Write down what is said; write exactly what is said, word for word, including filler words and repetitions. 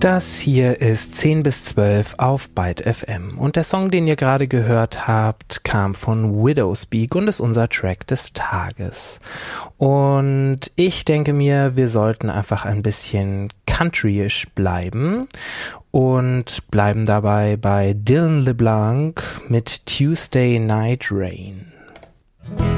Das hier ist zehn bis zwölf auf Byte F M und der Song, den ihr gerade gehört habt, kam von Widowspeak und ist unser Track des Tages. Und ich denke mir, wir sollten einfach ein bisschen countryisch bleiben und bleiben dabei bei Dylan LeBlanc mit Tuesday Night Rain.